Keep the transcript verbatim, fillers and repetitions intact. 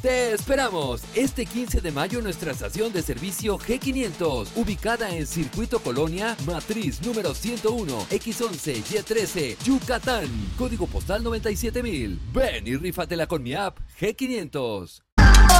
Te esperamos este quince de mayo en nuestra estación de servicio G quinientos, ubicada en Circuito Colonia, Matriz número ciento uno, X once, Y trece, Yucatán, código postal noventa y siete mil. Ven y rífatela con mi app G quinientos.